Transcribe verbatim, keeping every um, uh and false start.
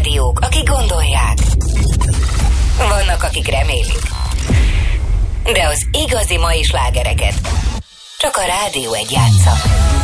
rádiók, akik gondolják. Vannak, akik remélik. De az igazi mai slágereket csak a Rádió egy játsza.